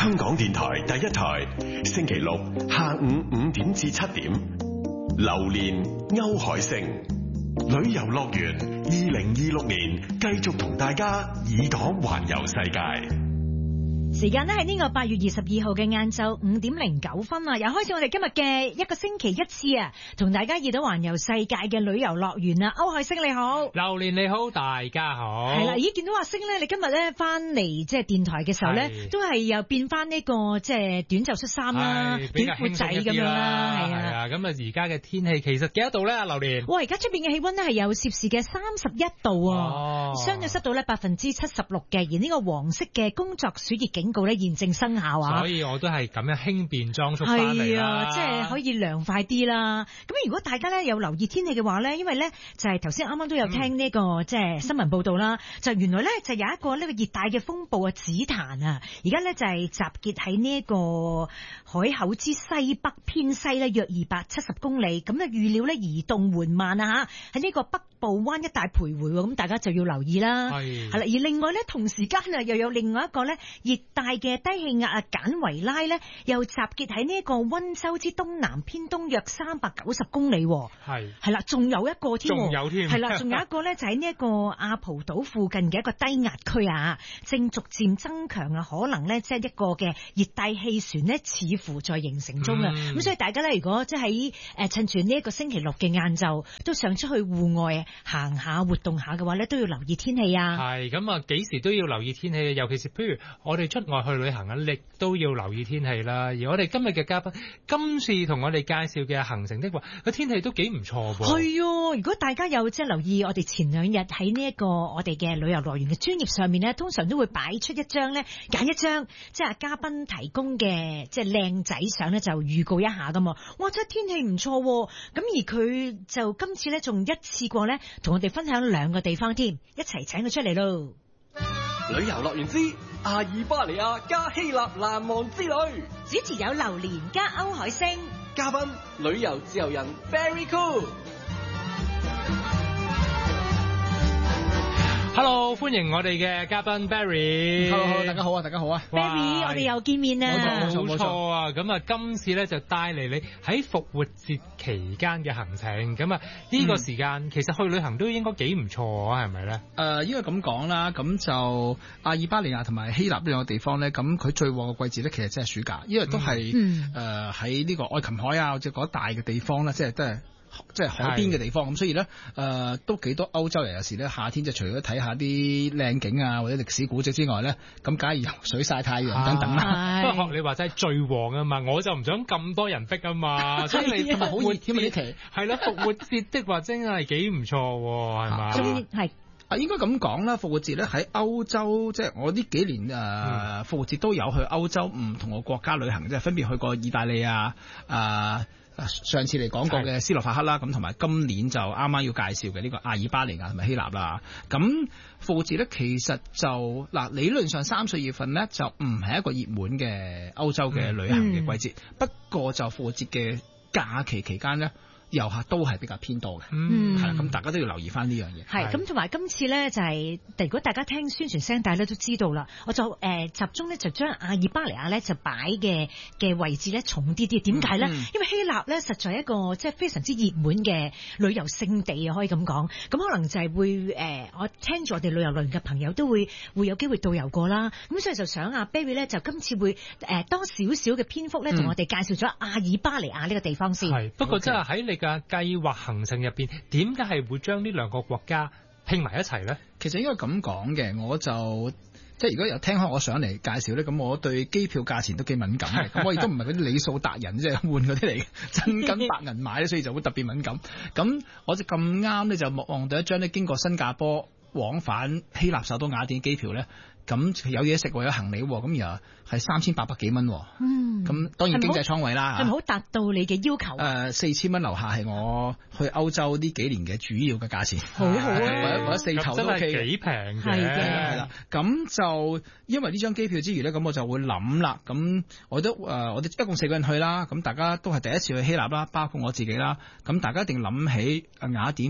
香港電台第一台，星期六下午5點至7點，榴蓮歐海星旅遊樂園2026年繼續同大家耳朵環遊世界。 時間呢係呢個8月22號嘅晏晝5點09分啊，又開始我哋今日嘅一個星期一次啊，同大家耳朵環遊世界嘅旅遊樂園啊。歐海星你好， 榴蓮你好，大家好。 係啦，咦，見到阿星咧，你今日咧翻嚟即係電台嘅時候咧，都係又變翻呢個即係短袖恤衫啦，短褲仔咁樣啦，係啊。 咁啊，而家嘅天氣其實幾多度咧？榴蓮， 哇，而家出邊嘅氣溫咧係有攝氏嘅31度啊，相對濕度咧76%嘅，而呢個黃色嘅工作暑熱警告咧現正生效啊， 所以我都係咁樣輕便裝束翻嚟啦， 即係可以涼快啲啦。咁如果大家咧有留意天氣嘅話咧，因為咧就係頭先啱啱都有聽呢個即係新聞報道啦，就原來咧就有一個呢個熱帶嘅風暴啊紫檀啊，而家咧就係集結喺呢一個海口之西北偏西咧約270公里，咁啊預料咧移動緩慢啊吓，喺呢個北部灣一帶徘徊，咁大家就要留意啦。係啦，而另外咧同時間啊又有另外一個咧熱帶嘅低氣壓啊簡維拉咧又集結喺呢一個溫州之東南偏東約390公里。係啦，仲有一個添，係啦，仲有一個咧就喺呢一個亞蒲島附近嘅一個低壓區啊，正逐漸增強啊，可能咧即係一個嘅熱帶氣旋咧似乎在形成中啊。咁所以大家咧如果即係喺趁住呢一個星期六嘅晏晝都想出去戶外行下活動下嘅話咧，都要留意天氣啊。 係咁啊，幾時都要留意天氣，尤其是譬如我哋出外去旅行啊，亦都要留意天氣啦。而我哋今日嘅嘉賓，今次同我哋介紹嘅行程的話，個天氣都幾唔錯噃。 係啊，如果大家有即係留意我哋前2日喺呢一個我哋嘅旅遊樂園嘅專頁上面咧，通常都會擺出一張咧，揀一張即係嘉賓提供嘅即係靚仔相咧，就預告一下噶嘛。哇，真係天氣唔錯，咁而佢就今次咧仲一次過咧同我哋分享2個地方添，一齊請佢出嚟咯。 旅遊樂園之阿爾巴尼亞加希臘難忘之旅， 主持有榴蓮加歐海星， 嘉賓旅遊自由人 Very Cool。 Hello， 歡迎我哋嘅嘉賓 Barry。 Hello， 大家好啊，大家好啊。 Barry， 我哋又見面啦。 冇錯啊，咁啊，今次咧就帶嚟你喺復活節期間嘅行程。咁啊，呢個時間其實去旅行都應該幾唔錯啊，係咪咧？ 應該咁講啦。咁就阿爾巴尼亞同埋希臘呢兩個地方咧，咁佢最旺嘅季節咧，其實即係暑假，因為都係喺呢個愛琴海啊，或者嗰一帶嘅地方咧，即係海邊嘅地方，咁所以咧，都幾多歐洲人有時咧夏天就除咗睇下啲靚景啊或者歷史古蹟之外咧，咁梗係游水曬太陽等等啦。 不過學你話齋最旺啊嘛，我就唔想咁多人逼啊嘛，所以你好熱添啊呢期。係啦，復活節的話真係幾唔錯喎，係嘛？ 係。 應該咁講啦，復活節咧喺歐洲，即係我呢幾年復活節都有去歐洲唔同嘅國家旅行，即係分別去過意大利啊，上次嚟講過嘅斯洛伐克啦，咁同埋今年就啱啱要介紹嘅呢個阿爾巴尼亞同埋希臘啦。咁復活節咧其實就理論上3、4月份咧就唔係一個熱門嘅歐洲嘅旅行嘅季節，不過就復活節嘅假期期間咧，遊客都係比較偏多嘅，係啦，咁大家都要留意翻呢樣嘢。 係咁，同埋今次咧就係，如果大家聽宣傳聲帶咧都知道啦，我就集中咧就將阿爾巴尼亞咧就擺嘅位置咧重啲啲。點解咧？因為希臘咧實在一個即係非常之熱門嘅旅遊勝地啊，可以咁講。咁可能就係會我聽住我哋旅遊樂園嘅朋友都會有機會導遊過啦。咁所以就想阿 Barry 咧就今次會多少少嘅篇幅咧同我哋介紹咗阿爾巴尼亞呢個地方先。 係，不過真係喺你嘅計劃行程入邊，點解係會將呢2個國家拼埋一齊咧？ 其實應該咁講嘅，我就即係如果有聽開我上嚟介紹咧，咁我對機票價錢都幾敏感嘅。咁我亦都唔係嗰啲理數達人，即係換嗰啲嚟真金白銀買咧，所以就會特別敏感。咁我就咁啱咧，就望到一張咧經過新加坡往返希臘首都雅典機票咧。咁有嘢食喎，有行李喎，咁又係3800幾蚊。咁當然經濟艙位啦。 係咪好達到你嘅要求 ？4000蚊樓下係我去歐洲呢幾年嘅主要嘅價錢。 好啊， 或者4頭都 OK 嘅。 真係幾平嘅。 係啦，咁就因為呢張機票之餘咧，咁我就會諗啦。咁我哋一共4個人去啦，咁大家都係第一次去希臘啦，包括我自己啦。咁大家一定諗起雅典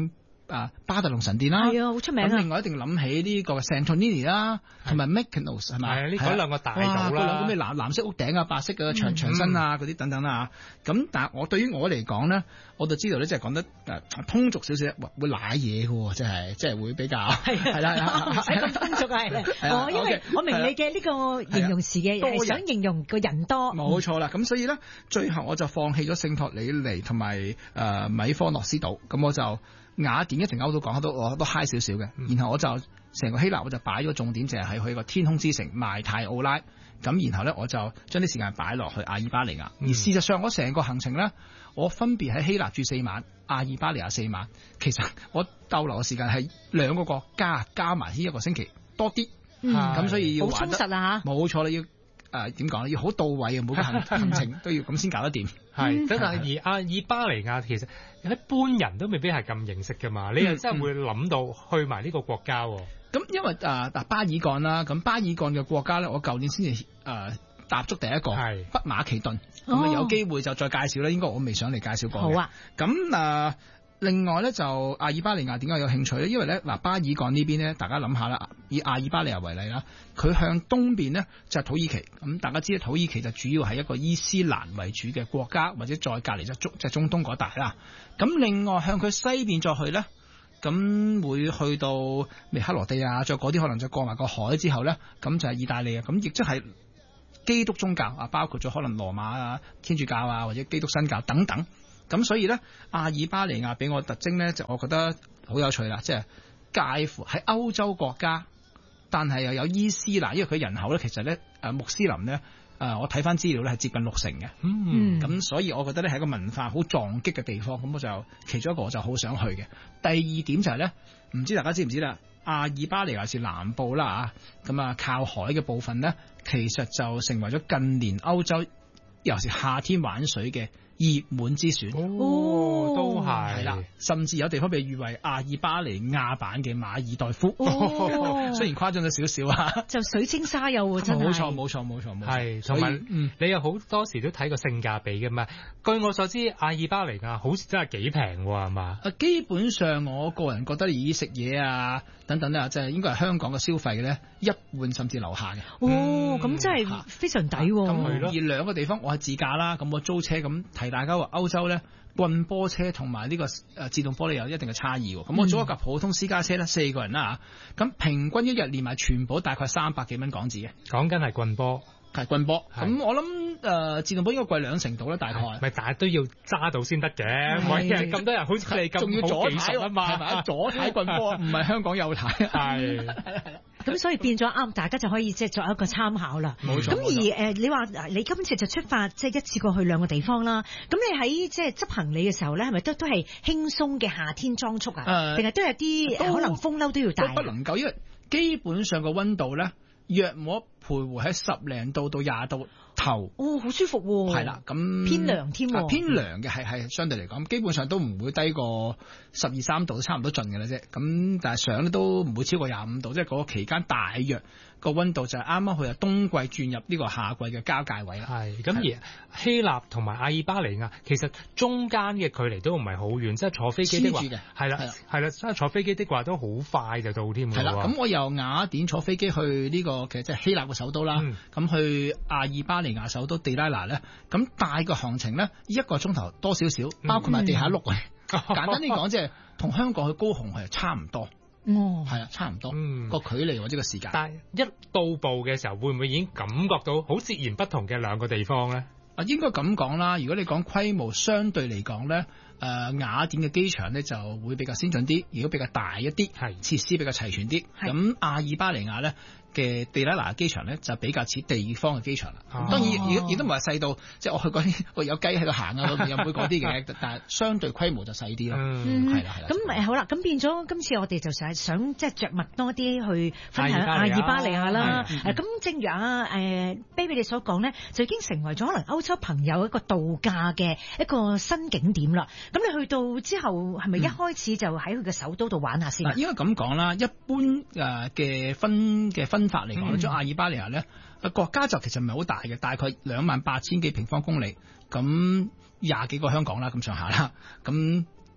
巴特龍神殿啦， 係啊，好出名啊。 咁另外一定諗起呢個 Santorini 啦，同埋 Mykonos 係咪？ 係啊，呢嗰兩個大島啦， 嗰兩個咩藍色屋頂啊、白色嘅長身啊嗰啲等等啦。咁但係對於我嚟講咧，我就知道咧，即係講得通俗少少，會舐嘢嘅喎，即係會比較係啦， 唔使咁通俗係。因為我明你嘅呢個形容詞嘅，係想形容個人多。 冇錯啦，咁所以咧，最後我就放棄咗聖托里尼同埋米科諾斯島，咁我就雅典一定歐都講得我都 high 少少嘅，然後我就成個希臘我就擺咗重點，就係去個天空之城邁泰奧拉，咁然後咧我就將啲時間擺落去阿爾巴尼亞，而事實上我成個行程咧，我分別喺希臘住4晚，阿爾巴尼亞4晚，其實我逗留嘅時間係2個國家加埋呢1個星期多啲，咁所以要好充實啊嚇， 冇錯啦，要。點講咧？要好到位啊！每個行程都要咁先搞得掂。 係，但係阿爾巴尼亞其實一般人都未必係咁認識㗎嘛。你又真係會諗到去埋呢個國家喎。 咁因為巴爾幹啦，咁巴爾幹嘅國家咧，我舊年先至踏足第一個北馬其頓，咁有機會就再介紹啦。應該我未上嚟介紹過嘅。 好啊。 咁另外咧就阿爾巴尼亞點解有興趣咧？因為咧巴爾幹呢邊咧，大家諗下啦，以阿爾巴尼亞為例啦，佢向東邊咧就係土耳其，咁大家知道土耳其就主要係一個伊斯蘭為主嘅國家，或者再隔離就係中東嗰帶啦。咁另外向佢西邊再去咧，咁會去到咩克羅地亞，再嗰啲可能就過埋個海之後咧，咁就係意大利啊，咁亦即係基督宗教啊，包括咗可能羅馬啊、天主教啊，或者基督新教等等。咁所以咧，阿爾巴尼亞俾我特徵咧，就我覺得好有趣啦，即係介乎喺歐洲國家，但係又有伊斯蘭，因為佢人口咧其實咧穆斯林咧我睇翻資料咧係接近60%嘅，咁所以我覺得咧係一個文化好撞擊嘅地方，咁我就其中一個我就好想去嘅。第二點就係咧，唔知大家知唔知啦？阿爾巴尼亞是南部啦咁靠海嘅部分咧，其實就成為咗近年歐洲尤其是夏天玩水嘅熱門之選， 都係啦，甚至有地方被譽為阿爾巴尼亞版嘅馬爾代夫，雖然誇張咗少少啊， 就水清沙幼喎，真係冇錯， 係同埋你有好多時都睇過性價比嘅嘛。據我所知，阿爾巴尼亞好似真係幾平喎，係嘛？ 基本上我個人覺得以食嘢啊等等咧，即係應該係香港嘅消費嘅咧，一半甚至樓下嘅。 咁真係非常抵喎。 咁而兩個地方我係自駕啦，咁我租車咁提大家話歐洲咧，棍波車同埋呢個自動玻璃有一定嘅差異喎。咁我租一架普通私家車咧，4個人啦嚇，咁平均一日連埋全部大概300幾蚊港紙嘅。 講緊係棍波。 係棍波，咁我諗自動波應該貴2成度啦，大概。 咪但係都要揸到先得嘅，唔係咁多人好似你咁， 仲要左軚啊嘛， 係咪？左軚棍波唔係香港右軚。 係。 咁所以變咗啱，大家就可以即係作一個參考啦。 冇錯。 咁而你話你今次就出發即係一次過去2個地方啦。咁你喺即係執行李嘅時候咧，係咪都係輕鬆嘅夏天裝束啊？定係都有啲可能風褸都要帶？ 都不能夠，因為基本上個溫度咧，約莫徘徊喺10零度到20度頭。 好舒服喎。 係啦，咁偏涼添。 偏涼嘅係相對嚟講，基本上都唔會低過12、13度，都差唔多盡嘅啦啫。咁但係上咧都唔會超過25度，即係嗰個期間大約個溫度就係啱啱去冬季轉入呢個夏季嘅交界位啦。 係咁而希臘同埋阿爾巴尼亞其實中間嘅距離都唔係好遠，即係坐飛機的話係啦，即係坐飛機的話都好快就到添。 係啦，咁我由雅典坐飛機去呢個其實即係希臘嘅首都啦，咁去阿爾巴尼亞首都地拉那咧，咁大個行程咧1個鐘頭多少少，包括埋地下碌啊。簡單啲講，即係同香港去高雄係差唔多。係啊，差唔多個距離或者個時間。 但係一到步嘅時候，會唔會已經感覺到好截然不同嘅2個地方咧？ 應該咁講啦。如果你講規模相對嚟講咧，雅典嘅機場咧就會比較先進啲，如果比較大一啲，設施比較齊全啲。咁阿爾巴尼亞咧嘅地拉那機場咧就比較似地方嘅機場啦。當然亦都唔係細到即係我去嗰啲有雞喺度行啊，又唔會嗰啲嘅，但係相對規模就細啲咯。係啦。 咁好啦，咁變咗今次我哋就想即係着墨多啲去分享阿爾巴尼亞啦。咁正如Baby 你所講咧，就已經成為咗可能歐洲朋友一個度假嘅一個新景點啦。咁你去到之後係咪一開始就喺佢嘅首都度玩下先？ 應該咁講啦，一般嘅分法嚟講咧，將阿爾巴尼亞咧國家就其實唔係好大嘅，大概28,000幾平方公里，咁20幾個香港啦咁上下啦，咁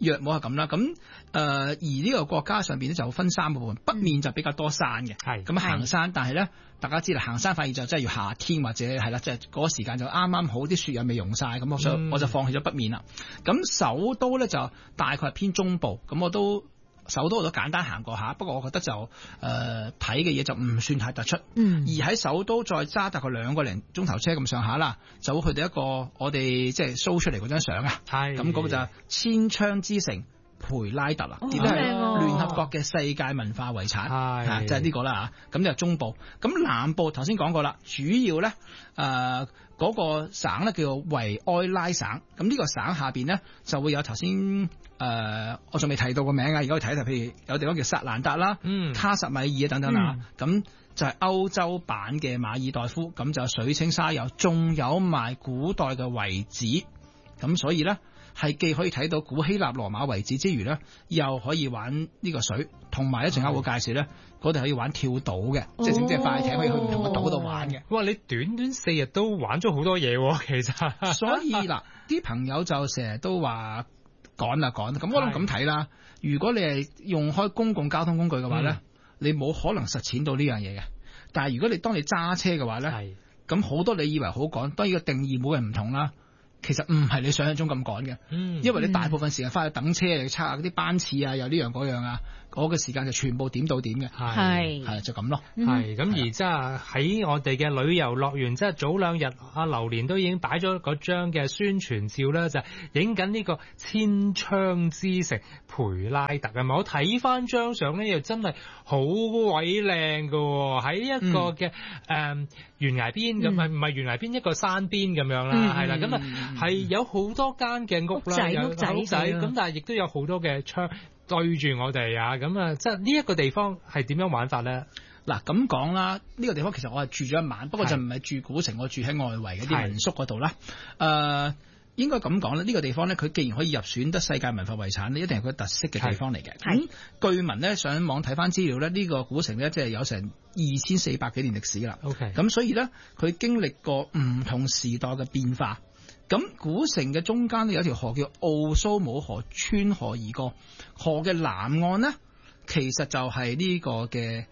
約莫係咁啦。咁而呢個國家上邊咧就分3個部分，北面就比較多山嘅， 係咁行山，但係咧大家知啦，行山反而就真係要夏天或者係啦，即係嗰個時間就啱啱好啲雪又未融晒，咁我就放棄咗北面啦。咁首都咧就大概係偏中部，咁首都我都簡單行過下，不過我覺得就睇嘅嘢就唔算太突出。而喺首都再揸大概2個零鐘頭車咁上下啦，就會去到一個我哋即係 show 出嚟嗰張相啊。咁嗰個就係千窗之城培拉特啦，亦都係聯合國嘅世界文化遺產，就係呢個啦嚇。咁就中部，咁南部頭先講過啦，主要咧嗰個省咧叫做維埃拉省。咁呢個省下邊咧就會有頭先我仲未提到個名啊，而家去睇一睇，譬如有地方叫薩蘭達啦、卡什米爾啊等等啦。咁就係歐洲版嘅馬爾代夫，咁就水清沙幼，仲有埋古代嘅遺址。咁所以咧係既可以睇到古希臘羅馬遺址之餘咧，又可以玩呢個水，同埋一陣間會介紹咧，嗰度可以玩跳島嘅，即係快艇可以去唔同嘅島度玩嘅。 哇！你短短4日都玩咗好多嘢喎，其實。 所以嗱，啲朋友就成日都話趕，咁我諗咁睇啦。如果你係用開公共交通工具嘅話咧，你冇可能實踐到呢樣嘢嘅。但係如果你當你揸車嘅話咧，咁好多你以為好趕，當然個定義每人唔同啦。其實唔係你想象中咁趕嘅，因為你大部分時間翻去等車，你測下嗰啲班次啊，又呢樣嗰樣啊，嗰個時間就全部點到點嘅，係就咁咯。 係咁而即係喺我哋嘅旅遊樂園，即係早2日阿榴蓮都已經擺咗嗰張嘅宣傳照啦，就影緊呢個千窗之城培拉特啊嘛。我睇翻張相咧，又真係好鬼靚㗎喎，喺一個嘅懸崖邊咁，唔係懸崖邊，一個山邊咁樣啦，係啦，咁啊係有好多間嘅屋啦，有屋仔，咁但係亦都有好多嘅窗對住我哋啊，咁啊，即係呢一個地方係點樣玩法咧？ 嗱咁講啦，呢個地方其實我係住咗一晚，不過就唔係住古城，我住喺外圍嗰啲民宿嗰度啦。應該咁講咧，呢個地方咧，佢既然可以入選得世界文化遺產咧，一定係佢特色嘅地方嚟嘅。據聞咧，上網睇翻資料咧，呢個古城咧，即係有成2400幾年歷史啦。咁所以咧，佢經歷過唔同時代嘅變化。咁古城嘅中間咧有條河叫奧蘇姆河，穿河而過。河嘅南岸咧，其實就係呢個嘅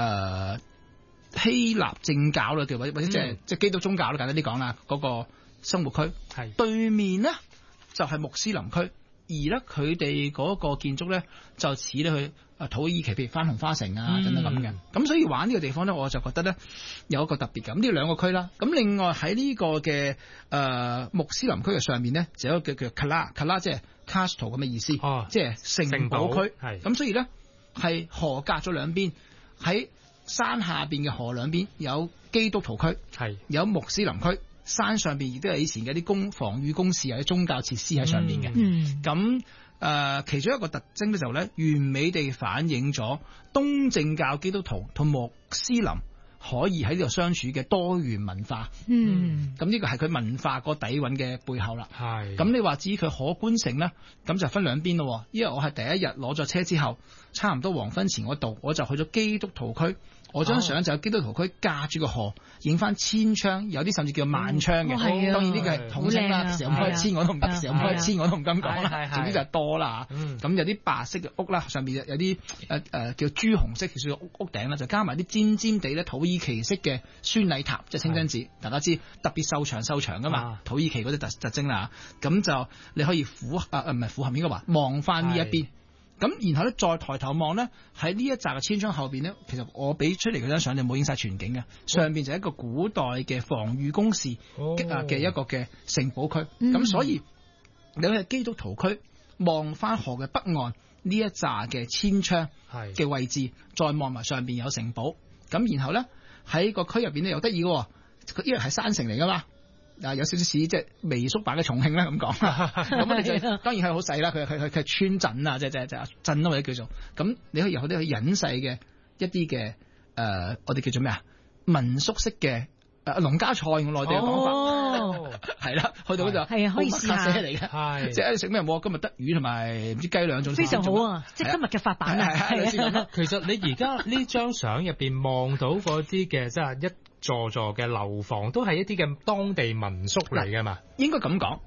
希臘正教啦，或者即係基督宗教啦，簡單啲講啦，嗰個生活區。對面咧就係穆斯林區，而咧佢哋嗰個建築咧就似咧去土耳其，譬如番紅花城啊等等咁嘅。咁所以玩呢個地方咧，我就覺得咧有一個特別嘅。咁呢兩個區啦，咁另外喺呢個嘅穆斯林區嘅上面咧，就有一個叫 Kala 即係 castle 咁嘅意思，即係城堡區。咁所以咧係河隔咗兩邊，喺山下邊嘅河兩邊有基督徒區，有穆斯林區。山上邊亦都有以前嘅啲防禦工事，有啲宗教設施喺上面嘅。咁其中一個特徵咧就咧完美地反映咗東正教基督徒同穆斯林可以喺呢度相處嘅多元文化。咁呢個係佢文化個底蘊嘅背後啦。咁你話至於佢可觀性咧，咁就分兩邊咯。因為我係第一日攞咗車之後，差唔多黃昏前嗰度，我就去咗基督徒區。我張相就有基督徒區隔住個河，影翻千窗，有啲甚至叫萬窗嘅。當然呢個係統稱啦，成開千我都唔得，成開千我都唔敢講啦。總之就係多啦。咁有啲白色嘅屋啦，上面有啲叫朱紅色嘅屋頂啦，就加埋啲尖尖地咧土耳其式嘅宣禮塔，即係清真寺。大家知特別瘦長噶嘛，土耳其嗰啲特徵啦。咁就你可以俯瞰應該話望翻呢一邊。咁然後咧再抬頭望咧，喺呢一紮嘅千窗後邊咧，其實我俾出嚟嗰張相就冇影晒全景嘅，上邊就係一個古代嘅防禦工事嘅一個嘅城堡區。咁所以你喺基督徒區望翻河嘅北岸呢一紮嘅千窗嘅位置，再望埋上邊有城堡。咁然後咧喺個區入邊咧又得意嘅，因為係山城嚟噶嘛。有少少似即係微縮版嘅重慶啦咁講，咁你當然係好細啦，佢係村鎮啊，即係鎮咯或者叫做咁，你可以有好多隱世嘅一啲嘅我哋叫做咩啊民宿式嘅農家菜，用內地嘅講法係啦，去到嗰度係可以試下嚟嘅，即係食咩冇？今日得魚同埋唔知雞兩種， 非常好啊！即係今日嘅發版啊！ 其實你而家呢張相入邊望到嗰啲嘅即係一座座嘅樓房，都係一啲嘅當地民宿嚟㗎嘛？ 應該咁講，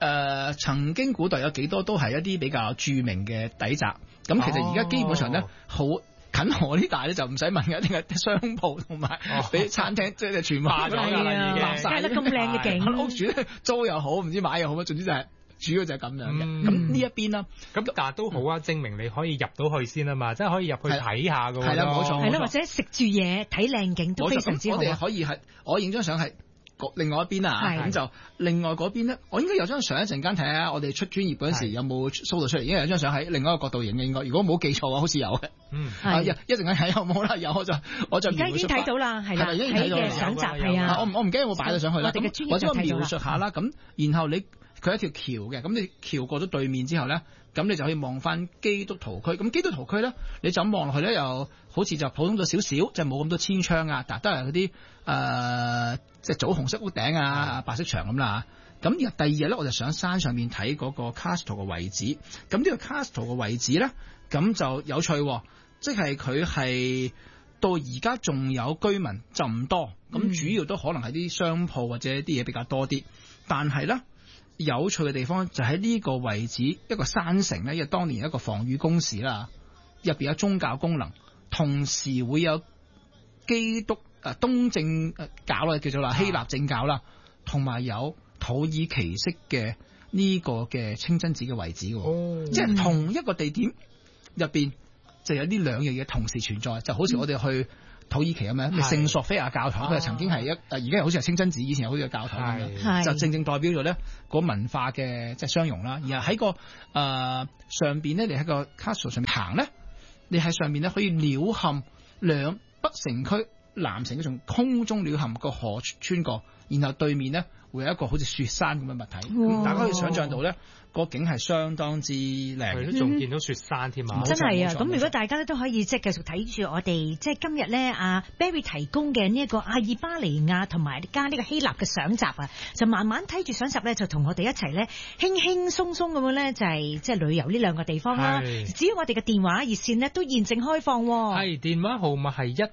曾經古代有幾多都係一啲比較著名嘅底宅，咁其實而家基本上咧好。近河呢大咧就唔使問嘅，一定係商鋪同埋俾餐廳，即係全部化咗㗎啦已經， 梗係啦，咁靚嘅景， 屋主咧租又好，唔知買又好，總之就係主要就係咁樣嘅。咁呢一邊啦， 咁但係都好啊，證明你可以入到去先啊嘛，即係可以入去睇下㗎喎。 係啦，冇錯。 係啦，或者食住嘢睇靚景都非常之好。 我哋可以係我影張相係。另外一邊啊，咁就另外嗰邊咧，我應該有張相一陣間睇下，我哋出專業嗰陣時有冇 show 到出嚟？因為有張相喺另外一個角度影嘅，應該如果冇記錯嘅話，好似有嘅。一陣間睇有冇啦，有我就而家已經睇到啦，係啦， 已經睇到嘅相集係啊。 我唔記得有冇擺咗上去啦。或者我描述下啦，咁然後佢係一條橋嘅，咁你橋過咗對面之後咧，咁你就可以望翻基督徒區。咁基督徒區咧，你就咁望落去咧，又好似就普通咗少少，即係冇咁多千窗啊，但都係嗰啲即係棗紅色屋頂啊，白色牆咁啦。咁第二日咧，我就上山上面睇嗰個 Castle 嘅位置。咁呢個 Castle 嘅位置咧，咁就有趣，即係佢係到而家仲有居民就唔多，咁主要都可能係啲商鋪或者啲嘢比較多啲。但係咧，有趣嘅地方就喺呢個位置，一個山城咧，因為當年一個防禦工事啦，入邊有宗教功能，同時會有基督東正教啦，叫做啦希臘正教啦，同埋有土耳其式嘅呢個嘅清真寺嘅位置嘅，即係同一個地點入邊就有呢兩樣嘢同時存在，就好似我哋去土耳其咁樣，聖索菲亞教堂佢曾經係而家好似係清真寺，以前好似個教堂咁樣，就正正代表咗咧個文化嘅即係相融啦。而喺個上邊咧，你喺個 castle 上面行咧，你喺上面咧可以鳥瞰兩北城區。南城嗰種空中鳥瞰個河穿過，然後對面咧會有一個好似雪山咁嘅物體，大家可以想象到咧個景係相當之靚， 都仲見到雪山添啊！ 真係啊！咁如果大家咧都可以即係繼續睇住我哋即係今日咧阿 Barry 提供嘅呢一個阿爾巴尼亞同埋加呢個希臘嘅相集啊，就慢慢睇住相集咧，就同我哋一齊咧輕輕鬆鬆咁樣咧就係即係旅遊呢兩個地方啦。只要我哋嘅電話熱線咧都現正開放， 係電話號碼係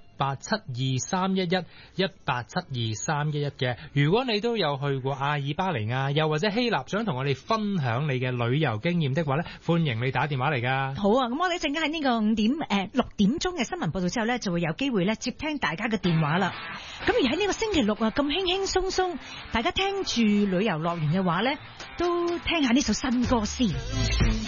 1872311嘅。如果你都有去過阿爾巴尼亞又或者希臘，想同我哋分享你嘅旅遊經驗的話咧，歡迎你打電話嚟㗎。 好啊，咁我哋一陣間喺呢個6點鐘嘅新聞報道之後咧，就會有機會咧接聽大家嘅電話啦。咁而喺呢個星期六啊，咁輕輕鬆鬆，大家聽住旅遊樂園嘅話咧，都聽下呢首新歌先。